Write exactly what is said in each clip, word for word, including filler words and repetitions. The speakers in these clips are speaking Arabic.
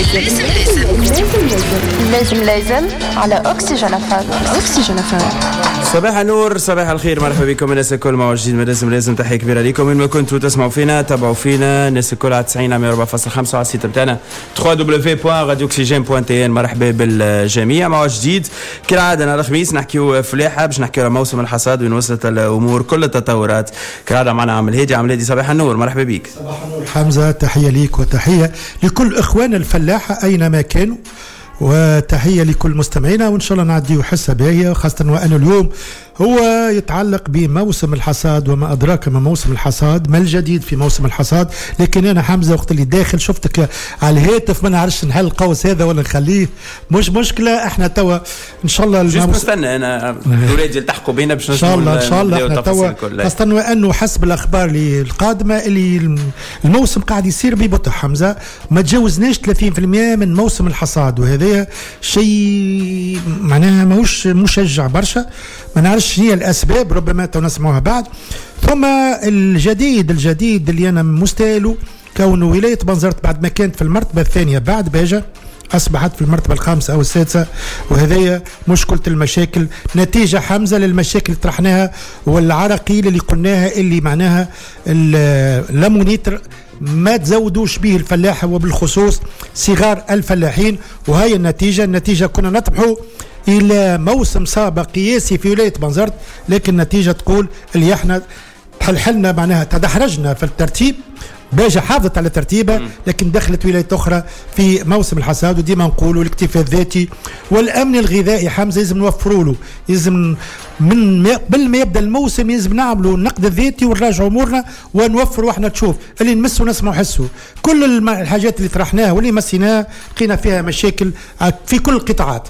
لازم لازم لازم على أكسجين أفهم. أكسجين أفهم. صباح النور، صباح الخير، مرحبا بكم الناس الكل مع جديد من لازم لازم. تحية كبيرة لكم وين ما كنتوا تسمعوا فينا، تابعوا فينا الناس الكل على تسعين على أربعة فاصلة خمسة على السيت بتاعنا دبليو دبليو دبليو دوت راديو أكسجين دوت تي إن. مرحبا بالجميع مع جديد كالعادة. نهار الخميس نحكيو فلاحة باش نحكيو على موسم الحصاد وين وصلت الأمور، كل التطورات كالعادة. معنا عامل هادي. عامل هادي صباح النور، مرحبا بك. صباح النور حمزة، تحية ليك وتحية لكل إخوان الفلاحة أينما كانوا، وتحية لكل مستمعينا، وإن شاء الله نعديو حصة باهية، خاصة وأن اليوم هو يتعلق بموسم الحصاد وما أدراك ما موسم الحصاد، ما الجديد في موسم الحصاد. لكن أنا حمزة وقت اللي داخل شفتك على الهاتف ما نعرفش نحل القوس هذا ولا نخليه، مش مشكلة. احنا توا إن شاء الله جيت نستنى أنا الأولاد يلتحقوا بينا باش إن شاء الله إن شاء الله احنا توا، خاصة وأنه حسب الأخبار القادمة اللي الموسم قاعد يصير ببطء حمزة، ما تجاوزناش ثلاثين بالمئة من موسم الحصاد، وهذا شيء معناها ماهوش مشجع برشا. ما نعرفش هي الأسباب، ربما نسمعوها بعد. ثم الجديد الجديد اللي أنا مستاهله كونه ولاية بنزرت بعد ما كانت في المرتبة الثانية بعد باجة أصبحت في المرتبة الخامسة أو السادسة، وهذا مشكلة المشاكل نتيجة حمزة للمشاكل اللي طرحناها والعراقيل اللي قلناها، اللي معناها اللامونيتر ما تزودوش به الفلاحة وبالخصوص صغار الفلاحين. وهي النتيجة النتيجة كنا نطمحوا إلى موسم سابق قياسي في ولاية بنزرت، لكن النتيجة تقول اللي احنا حلحلنا معناها تدحرجنا في الترتيب. باجة حافظت على ترتيبها لكن دخلت ولاية أخرى في موسم الحصاد. وديما نقولوا الاكتفاء الذاتي والأمن الغذائي حمزة لازم نوفروا له، لازم من قبل ما يبدا الموسم لازم نعملوا النقد الذاتي ونراجعوا امورنا ونوفروا. احنا تشوف اللي نمسوا نسمعوا حسوا كل الحاجات اللي طرحناها واللي مسيناها لقينا فيها مشاكل في كل القطاعات.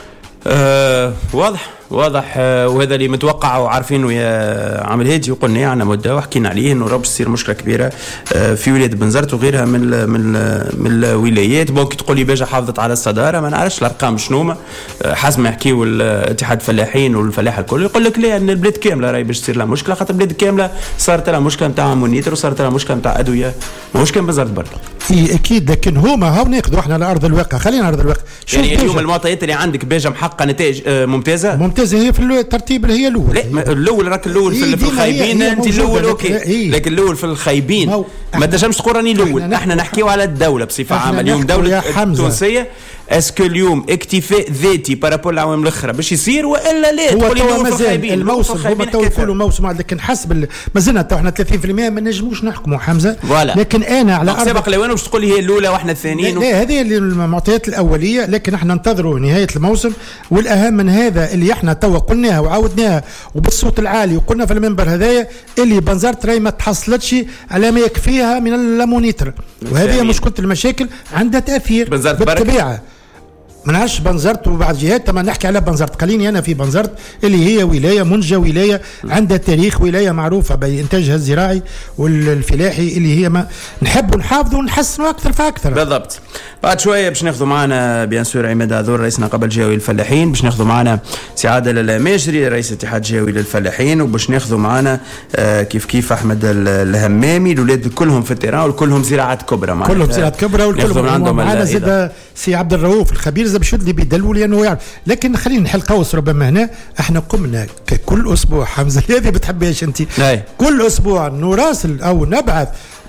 أه واضح واضح أه وهذا اللي متوقع وعارفينه يا عامل هادي، وقلنا عنا مده وحكينا عليه انه راه تصير مشكله كبيره أه في ولايه بنزرت وغيرها من ال من ال من الولايات. ممكن تقول لي باجا حافظت على الصداره، ما نعرفش الارقام شنو أه حسب ما يحكيوا الاتحاد الفلاحين والفلاحه الكل يقول لك لا ان البلاد كامله راهي باش تصير لها مشكله، خاطر البلاد كامله صارت لها مشكله نتاع مونيتر وصارت لها مشكله نتاع ادويه، ماهوش كان بنزرت برك. اي اكيد، لكن هما هاو ناخذوا احنا على ارض الواقع، خلينا على ارض الواقع. يعني اليوم المعطيات اللي عندك باجا محققه نتائج أه ممتازه ممتازه هي في الترتيب اللي هي الاول. لا الاول راك الاول في, في الخايبين، انت الاول اوكي إيه؟ لكن الاول في الخايبين ما تنجمش تقول راني الاول. احنا, احنا نحكيو على الدوله بصفه عامه اليوم، دوله التونسيه. اسكو اليوم اكتفاء ذاتي بارابول العوامل الاخرى باش يصير والا لا؟ هو تو مازال الموسم هما تو يقولوا موسم، لكن حسب مازلنا تو احنا ثلاثين بالمئة ما نجموش نحكموا حمزه. ولا. لكن انا على ارض سبق لوين باش تقول لي هي الاولى واحنا الثانيين؟ لا, لا هذه المعطيات الاوليه، لكن احنا ننتظروا نهايه الموسم. والاهم من هذا اللي احنا تو قلناها وعاودناها وبالصوت العالي وقلنا في المنبر هذايا اللي بنزرت راهي ما تحصلتش على ما يكفيها من اللامونيتر، وهذه مشكله المشاكل عندها تاثير بالطبيعه. ما نعرفش بنزرت وبعض جهات، ما نحكي على بنزرت خليني انا في بنزرت اللي هي ولايه منجه، ولايه عندها تاريخ، ولايه معروفه بانتاجها الزراعي والفلاحي اللي هي ما نحب نحافظوا ونحسنوا اكثر فاكثر. بالضبط. بعد شويه باش ناخذوا معنا بيان سور عماد عذور رئيس نقابه الجهوي للفلاحين، باش ناخذوا معنا سي عادل الماجري رئيس الاتحاد الجهوي للفلاحين، وباش ناخذوا معنا آه كيف كيف احمد الهمامي. الاولاد كلهم في التيران وكلهم زراعات كبرى معنا، كلهم زراعات كبرى والكلهم معنا. زاد سي عبد الرؤوف الخبير زاد باش اللي بيدلوا لانه يعرف. لكن خلينا نحل قوس ربما هنا. احنا قمنا كل اسبوع حمزه هذه بتحبيش انت كل اسبوع نراسل او نبعث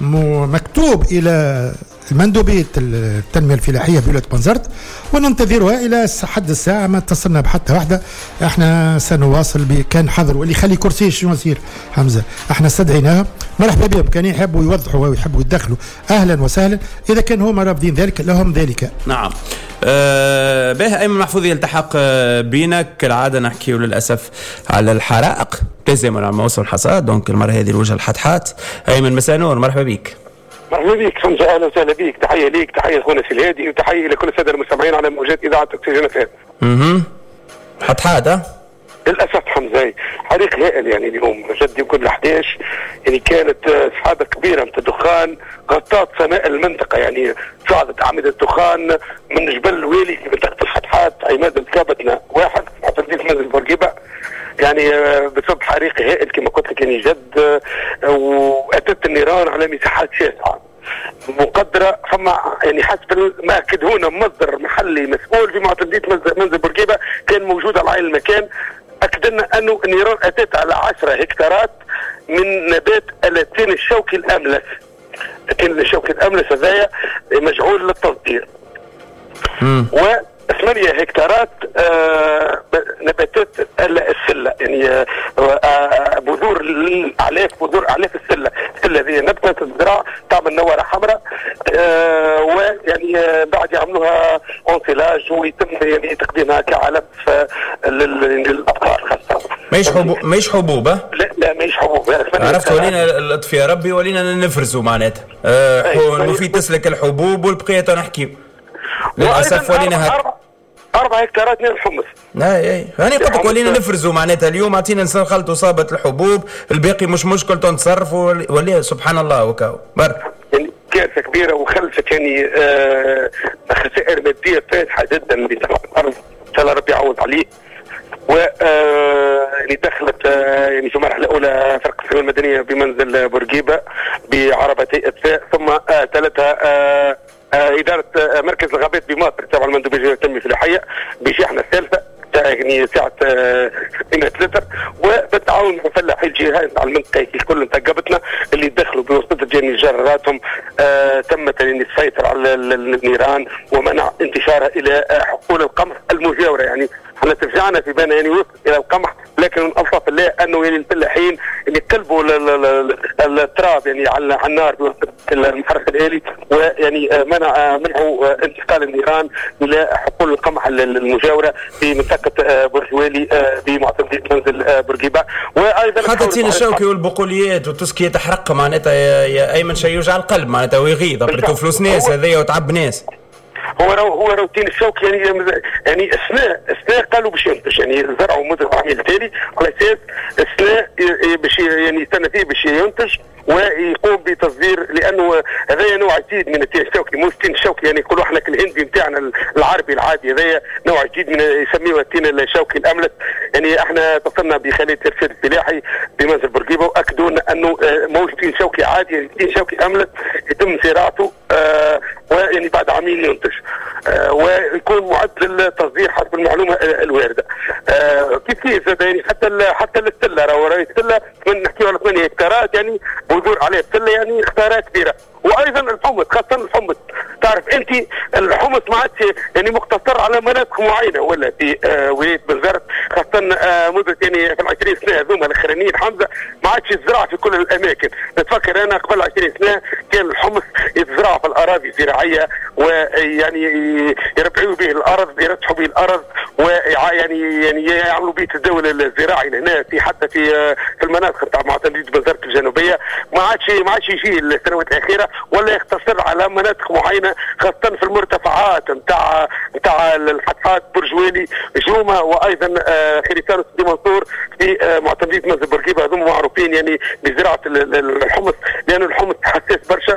مكتوب الى المندوبية التنمية الفلاحية بولاية بنزرت وننتظرها إلى حد الساعة ما اتصلنا بحتى واحدة. احنا سنواصل بكان حظر واللي يخلي كرسي شنو يصير حمزة. احنا استدعيناها مرحبا بهم، كان يحبوا يوضحوا ويحبوا يدخلوا أهلا وسهلا. إذا كان هم رافضين ذلك لهم ذلك. نعم. أه به أيمن محفوظ يلتحق بينا كالعادة. نحكي للأسف على الحرائق تزامن على موسم الحصاد، دونك المرة هذه الوجه الحتحات. أيمن مساء نور، مرحبا بك. مرحبا بك حمزه، اهلا وسهلا بك. تحيه ليك، تحيه لاخونا سي الهادي، وتحيه لكل الساده المستمعين على موجات اذاعه اكسجين اف ام. اها حتحات ها للاسف حمزه حريق هائل يعني اليوم جد. يمكن أحد عشر يعني كانت سحابه كبيره من الدخان غطت سماء المنطقه، يعني صعدت اعمده الدخان من جبل الويلي في منطقه الحتحات عماد الكابتنا واحد حتى في منزل بورقيبه، يعني بسبب حريق هائل كما قلت لك يعني جد. واتت النيران على مساحات شاسعه مقدره فما يعني حسب ما اكدهونا مصدر محلي مسؤول في معتمديه منزل بورقيبه كان موجود على عين المكان، اكد لنا انه النيران اتت على عشرة هكتارات من نبات التين الشوكي الاملس. التين الشوكي الاملس هذايا مجعول للتصدير. وثمانية هكتارات آه نباتات السله، يعني آه بذور الاعلاف، بذور اعلاف السله. السله هذه نبته تزرع تعمل نوره حمراء، آه ويعني آه بعد يعملوها انسلاج ويتم يعني تقديمها كعلف آه للابقار خاصه. ماهيش حبوب، ماهيش حبوب. لا لا ماهيش حبوب. عرفت ولينا اللطف يا ربي، ولينا نفرزوا معناتها آه انه في تسلك الحبوب والبقيه نحكي للاسف ولينا هك أربع هكتارات من الحمص. اي اي انا قلت لك ولينا نفرزوا معناتها اليوم اعطينا انسان خلطوا صابت الحبوب، الباقي مش مشكل تنتصرف ولي سبحان الله وكاو برك. يعني كارثه كبيره وخلفت يعني آه خسائر ماديه فادحه جدا بسبب الارض، ان شاء الله ربي يعوض عليه. و يعني دخلت آه يعني في المرحله الاولى فرق الخدمه المدنيه بمنزل بورقيبه بعربتي اطفاء، ثم آه تلتها آه آه إدارة آه مركز الغابات بمصر تبع المندوبية التنمية الفلاحية بشحنة ثالثة يعني سعة ستمائة لتر، وبالتعاون مع فلاحي الجهات على المنطقة الكل انتقبتنا اللي دخلوا بواسطة يعني جراراتهم آه تمت يعني السيطرة على النيران ومنع انتشارها إلى آه حقول القمح المجاورة. يعني احنا ترجعنا في بالنا يعني وصل الى القمح، لكن من الطف الله انه يعني الفلاحين اللي قلبوا التراب يعني على النار بواسطه المحرك الالي، ويعني منع منعوا انتقال النيران الى حقول القمح المجاوره في منطقه برجوالي بمعتمديه منزل بورقيبه. وايضا حتى تين الشوكي والبقوليات والتسكيه تحرق معناتها يا ايمن شيء يوجع القلب معناتها ويغيظ بريتو فلوس ناس هذيا وتعب ناس. هو رو هو روتين الشوك يعني يعني اثناء اثناء قالوا باش ينتج، يعني زرعوا مده عامين التالي على اساس اثناء باش يعني يستنى فيه باش ينتج ويقوم بتصدير، لانه هذايا نوع جديد من التين الشوكي، مو التين الشوكي يعني يقولوا احنا الهندي نتاعنا العربي العادي، هذايا نوع جديد من يسميه التين الشوكي الاملس. يعني احنا اتصلنا بخليه الارشاد الفلاحي بمنزل بورقيبه واكدوا لنا انه ماهوش تين شوكي عادي، يعني تين شوكي املس يتم زراعته آه ويعني بعد عامين ينتج آه ويكون معد للتصدير حسب المعلومه الوارده. آه كيف كيف يعني حتى حتى السله راهي السله نحكيو على ثمانية هكتارات يعني بذور عليه السله يعني اختارات كبيره. وايضا الحمص خاصه الحمص، تعرف انت الحمص ما عادش يعني مقتصر على مناطق معينه ولا في آه ولايه بنزرت، خاصه آه مده يعني في العشرين سنه هذوما الاخرانيين حمزه ما عادش يزرع في كل الاماكن. نتفكر انا قبل عشرين سنه كان الحمص يتزرع في الاراضي الزراعيه ويعني يربعوا به الارض، يرتحوا به الارض ويعني يعني يعملوا به التداول الزراعي هنا في حتى في في المناطق تاع معتمديه بنزرت الجنوبيه. ما عادش ما عادش يجي السنوات الاخيره ولا يقتصر على مناطق معينه، خاصه في المرتفعات نتاع نتاع الحطحات برجوالي جومه وايضا خريسان وسيدي منصور في معتمديه منزل بورقيبه، هذوما معروفين يعني بزراعه الحمص، لانه الحمص حساس برشا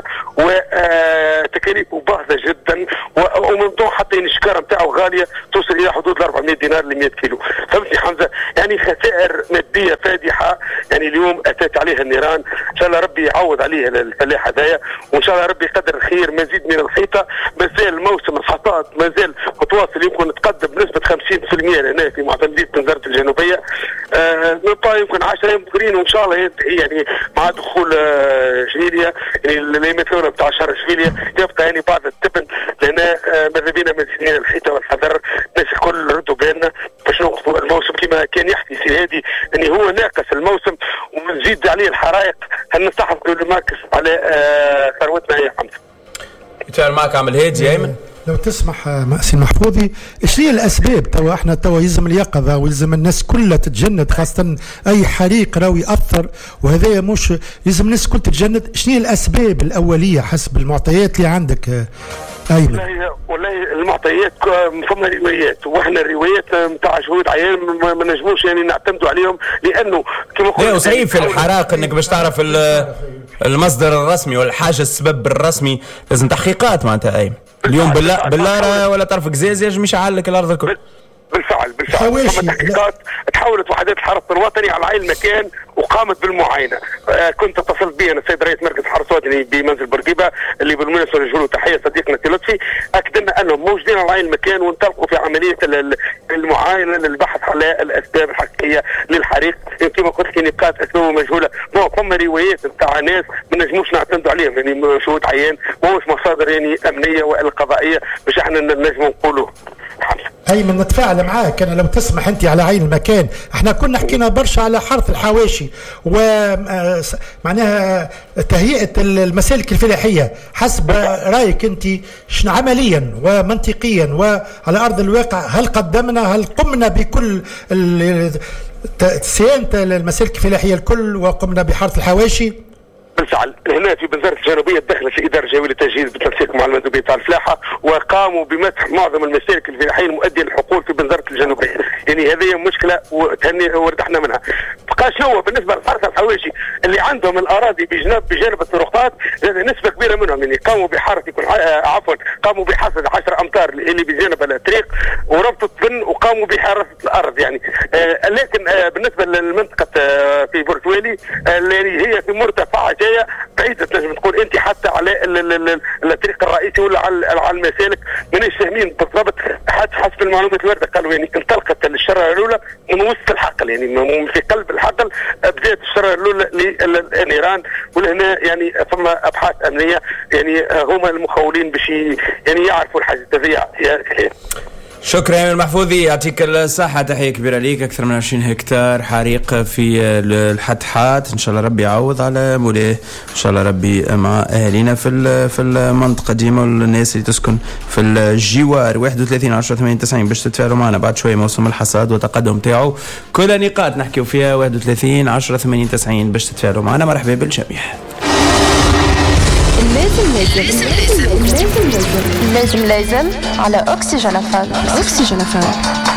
وتكاليفه باهظه جدا وممنوع حتى الشكاره نتاعو غاليه توصل الى حدود أربعمائة دينار ل مائة كيلو. فهمتني حمزه؟ يعني خسائر ماديه فادحه يعني اليوم اتت عليها النيران، ان شاء الله ربي يعوض عليها الفلاح هذايا، وان شاء الله ربي يقدر الخير مزيد من الحيطه. مازال موسم الحصاد مازال متواصل، يمكن نتقدم بنسبه خمسين بالمئة هنا في معتمديه بنزرت الجنوبيه. آه نبقى يمكن عشرة ايام اخرين وان شاء الله ينتهي يعني مع دخول آه شويليا يعني الايام بتاع شهر شويليا يبقى يعني بعض التبن، لان آه ماذا بينا مزيد من الحيطه والحذر. الناس الكل ردوا بالنا باش نوقفوا الموسم كما كان يحكي سي هادي اني هو ناقص الموسم ونزيد عليه الحرائق، هل نستحقوا نماركس على آه ثروتنا يا حمزه. يتفاعل معك عمل هادي ايمن. لو تسمح مأسي محفوظي، ايش هي الاسباب؟ توا احنا توا يلزم اليقظه ويلزم الناس كلها تتجند، خاصه اي حريق راهو ياثر وهذا مش يلزم الناس كلها تتجند. ايش هي الاسباب الاوليه حسب المعطيات اللي عندك ايمن؟ والله والله المعطيات فما روايات، واحنا الروايات نتاع شهود عيان ما نجموش يعني نعتمدوا عليهم، لانه كما قلت لا وصعيب في الحراق انك باش تعرف المصدر الرسمي والحاجه السبب الرسمي، لازم تحقيقات معناتها ايمن. اليوم بالله بالله ولا طرف قزاز يجم يشعل لك الارض الكل. بالفعل بالفعل ثم تحقيقات تحولت وحدات الحرس الوطني على عين المكان وقامت بالمعاينه. آه كنت اتصلت بي انا السيد رئيس مركز الحرس الوطني بمنزل بورقيبه اللي بالمناسبه نوجه له تحيه صديقنا لطفي، اكد لنا انهم موجودين على عين المكان وانطلقوا في عمليه المعاينه للبحث على الاسباب الحقيقيه للحريق. كما قلت لك نقاط اسبابه مجهوله، ما فم روايات نتاع ناس ما نجموش نعتمدوا عليهم، يعني شهود عيان ومش مصادر يعني امنيه ولا قضائيه باش احنا نجموا نقولوا. ايمن نتفاعل معاك انا لو تسمح انت على عين المكان. احنا كنا حكينا برشا على حرث الحواشي ومعناها تهيئه المسالك الفلاحيه، حسب رايك انت شنو عمليا ومنطقيا وعلى ارض الواقع هل قدمنا هل قمنا بكل صيانه المسالك الفلاحيه الكل وقمنا بحرث الحواشي؟ بالفعل هنا في بنزرت الجنوبيه دخلت في اداره جويه التجهيز بالتنسيق مع المندوبيه تاع الفلاحه وقاموا بمسح معظم المسالك الفلاحيه المؤديه للحقول في بنزرت الجنوبيه، يعني هذه مشكله وتهني وارتحنا منها. بقى شنو بالنسبه للحرث الحواشي اللي عندهم الاراضي بجانب بجانب الطرقات نسبه كبيره منهم يعني قاموا بحرث يكون عفوا قاموا بحصد عشرة امتار اللي بجانب الطريق وربطوا الطن وقاموا بحرث الارض يعني. آه لكن آه بالنسبه للمنطقه آه في بورتوالي اللي هي في مرتفع جايه بعيده تنجم تقول انت حتى على الطريق الرئيسي ولا على المسالك ماناش فاهمين بالضبط. حتى حسب المعلومات الوارده قالوا يعني انطلقت الشراره الاولى من وسط الحقل، يعني في قلب الحقل بدات الشراره الاولى للنيران، ولهنا يعني ثم ابحاث امنيه يعني هما المخولين باش يعني يعرفوا الحاجه هذه. شكرا يا محفوظي، يعطيك الصحة، تحية كبيرة ليك. أكثر من عشرين هكتار حريق في الحتحات، إن شاء الله ربي يعوض على مولاه، إن شاء الله ربي مع أهالينا في في المنطقة ديما والناس اللي تسكن في الجوار. واحد وثلاثين عشرة ثمانية وتسعين باش تتفاعلوا معنا بعد شوية موسم الحصاد والتقدم تاعو، كل نقاط نحكيو فيها واحد وثلاثين عشرة ثمانية وتسعين باش تتفاعلوا معنا. مرحبا بالجميع. لازم لازم لازم لازم لازم لازم على أكسجين أف أم. أكسجين أف أم.